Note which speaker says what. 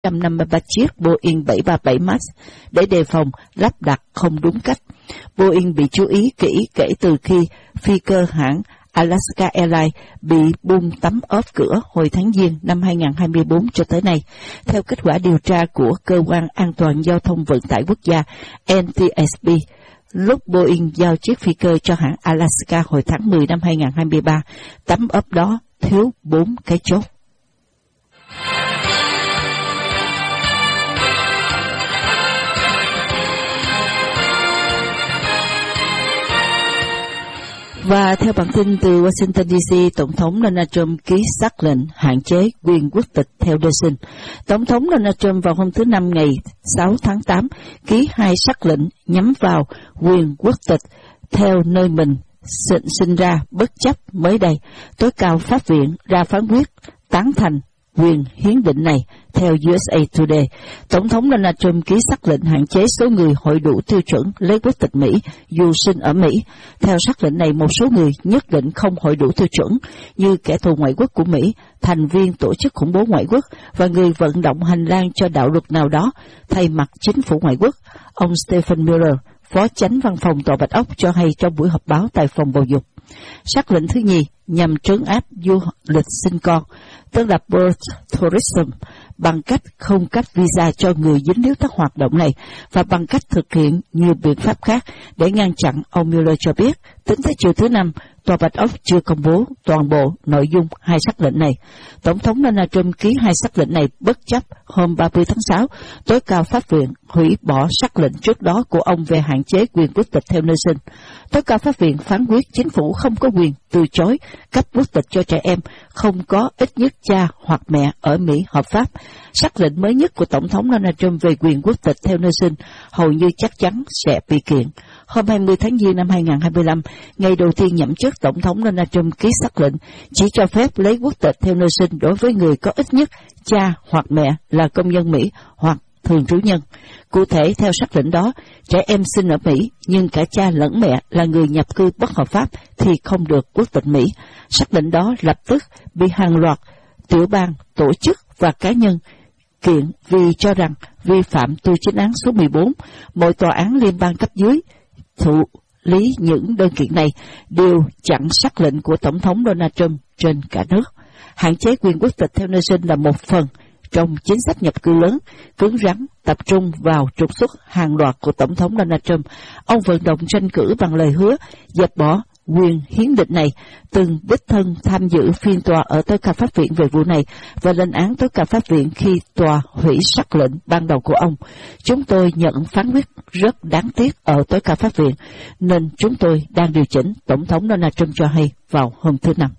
Speaker 1: 753 chiếc Boeing 737 MAX để đề phòng lắp đặt không đúng cách. Boeing bị chú ý kỹ kể từ khi phi cơ hãng Alaska Airlines bị bung tấm ốp cửa hồi tháng Giêng năm 2024 cho tới nay. Theo kết quả điều tra của Cơ quan An toàn Giao thông Vận tải Quốc gia NTSB, lúc Boeing giao chiếc phi cơ cho hãng Alaska hồi tháng 10 năm 2023, tấm ốp đó thiếu 4 cái chốt. Và theo bản tin từ Washington DC, Tổng thống Donald Trump ký sắc lệnh hạn chế quyền quốc tịch theo đơn xin. Tổng thống Donald Trump vào hôm thứ Năm ngày 6 tháng 8 ký 2 sắc lệnh nhắm vào quyền quốc tịch theo nơi mình sinh ra. Bất chấp mới đây, tối cao pháp viện ra phán quyết tán thành quyền hiến định này. Theo USA Today, Tổng thống Donald Trump ký sắc lệnh hạn chế số người hội đủ tiêu chuẩn lấy quốc tịch Mỹ dù sinh ở Mỹ. Theo sắc lệnh này, một số người nhất định không hội đủ tiêu chuẩn như kẻ thù ngoại quốc của Mỹ, thành viên tổ chức khủng bố ngoại quốc và người vận động hành lang cho đạo luật nào đó thay mặt chính phủ ngoại quốc. Ông Stephen Miller, Phó Chánh Văn phòng Tòa Bạch Ốc cho hay trong buổi họp báo tại phòng bầu dục. Sắc lệnh thứ nhì nhằm trấn áp du lịch sinh con, tức là birth tourism, bằng cách không cấp visa cho người dính líu các hoạt động này và bằng cách thực hiện nhiều biện pháp khác để ngăn chặn. Ông Mueller cho biết, tính tới chiều thứ Năm, Tòa Bạch Ốc chưa công bố toàn bộ nội dung 2 sắc lệnh này. Tổng thống Donald Trump ký 2 sắc lệnh này bất chấp hôm 30 tháng 6, tối cao pháp viện hủy bỏ sắc lệnh trước đó của ông về hạn chế quyền quốc tịch theo nơi sinh. Tối cao pháp viện phán quyết chính phủ không có quyền từ chối cấp quốc tịch cho trẻ em không có ít nhất cha hoặc mẹ ở Mỹ hợp pháp. Sắc lệnh mới nhất của Tổng thống Donald Trump về quyền quốc tịch theo nơi sinh hầu như chắc chắn sẽ bị kiện. Hôm 20 tháng Giêng năm 2025, ngày đầu tiên nhậm chức, Tổng thống Donald Trump ký sắc lệnh chỉ cho phép lấy quốc tịch theo nơi sinh đối với người có ít nhất cha hoặc mẹ là công dân Mỹ hoặc thường trú nhân. Cụ thể, theo sắc lệnh đó, trẻ em sinh ở Mỹ nhưng cả cha lẫn mẹ là người nhập cư bất hợp pháp thì không được quốc tịch Mỹ. Sắc lệnh đó lập tức bị hàng loạt tiểu bang, tổ chức và cá nhân kiện vì cho rằng vi phạm tu chính án số 14. Mọi tòa án liên bang cấp dưới thụ lý những đơn kiện này đều chặn sắc lệnh của Tổng thống Donald Trump trên cả nước. Hạn chế quyền quốc tịch theo nơi sinh là một phần trong chính sách nhập cư lớn, cứng rắn, tập trung vào trục xuất hàng loạt của Tổng thống Donald Trump. Ông vận động tranh cử bằng lời hứa dẹp bỏ quyền hiến định này, từng đích thân tham dự phiên tòa ở tối cao pháp viện về vụ này và lên án tối cao pháp viện khi tòa hủy sắc lệnh ban đầu của ông. Chúng tôi nhận phán quyết rất đáng tiếc ở tối cao pháp viện, nên chúng tôi đang điều chỉnh, Tổng thống Donald Trump cho hay vào hôm thứ Năm.